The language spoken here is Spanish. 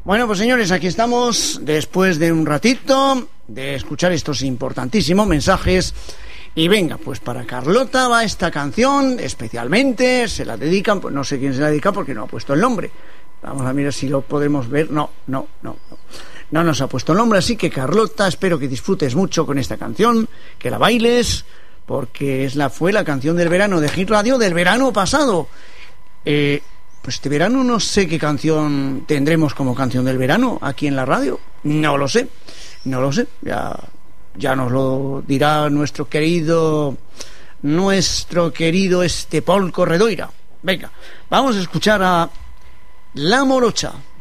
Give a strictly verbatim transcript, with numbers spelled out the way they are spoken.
Bueno, pues señores, aquí estamos después de un ratito de escuchar estos importantísimos mensajes. Y venga, pues para Carlota va esta canción, especialmente, se la dedican, pues no sé quién se la dedica porque no ha puesto el nombre. Vamos a mirar si lo podemos ver. No, no, no, no. No nos ha puesto el nombre, así que Carlota, espero que disfrutes mucho con esta canción, que la bailes, porque es la fue la canción del verano de Hit Radio del verano pasado. Eh, pues este verano no sé qué canción tendremos como canción del verano aquí en la radio. No lo sé, no lo sé. Ya, ya nos lo dirá nuestro querido, nuestro querido este Paul Corredoira. Venga, vamos a escuchar a La Morocha.